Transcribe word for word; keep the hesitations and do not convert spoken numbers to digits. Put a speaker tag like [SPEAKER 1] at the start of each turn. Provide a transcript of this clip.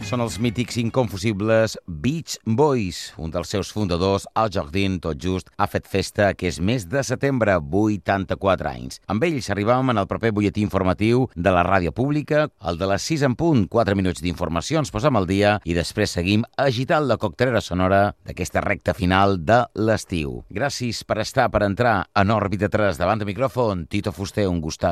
[SPEAKER 1] Són els mítics inconfusibles Beach Boys. Un dels seus fundadors, Al Jardine, tot just, ha fet festa aquest mes de setembre, vuitanta-quatre anys. Amb ells arribàvem en el proper butlletí informatiu de la ràdio pública, el de les sis en punt, quatre minuts d'informació, ens posem al dia i després seguim agitant la coctelera sonora d'aquesta recta final de l'estiu. Gràcies per estar, per entrar en òrbita tres davant de micròfon. Tito Fuster, un gustat.